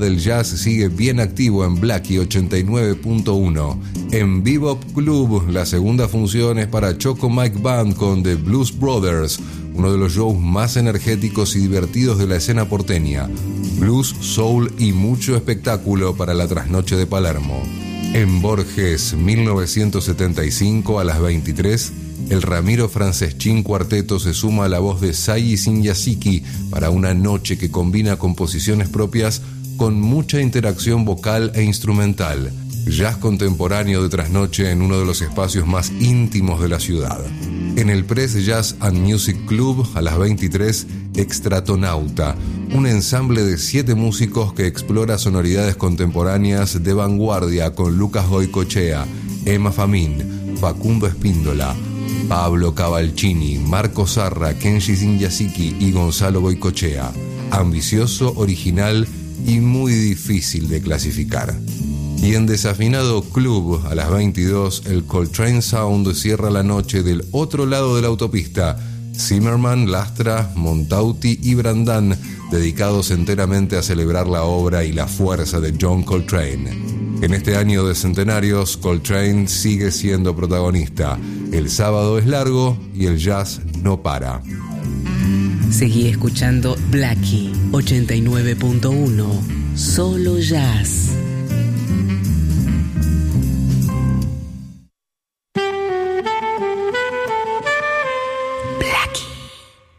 del jazz sigue bien activo en Blackie 89.1. En Bebop Club, la segunda función es para Choco Mike Band con The Blues Brothers, uno de los shows más energéticos y divertidos de la escena porteña. Blues, soul y mucho espectáculo para la trasnoche de Palermo. En Borges 1975 a las 23, el Ramiro Franceschín Cuarteto se suma a la voz de Sayi Sinyasiki para una noche que combina composiciones propias con mucha interacción vocal e instrumental. Jazz contemporáneo de trasnoche en uno de los espacios más íntimos de la ciudad. En el Press Jazz and Music Club a las 23, Extratonauta, un ensamble de 7 músicos que explora sonoridades contemporáneas de vanguardia con Lucas Goicoechea, Emma Famín, Facundo Espíndola, Pablo Cavalcini, Marco Sarra, Kenshi Sinyasiki y Gonzalo Goicoechea. Ambicioso, original y muy difícil de clasificar. Y en Desafinado Club, a las 22, el Coltrane Sound cierra la noche del otro lado de la autopista. Zimmerman, Lastra, Montauti y Brandán, dedicados enteramente a celebrar la obra y la fuerza de John Coltrane. En este año de centenarios, Coltrane sigue siendo protagonista. El sábado es largo y el jazz no para. Seguí escuchando Blackie 89.1, solo jazz.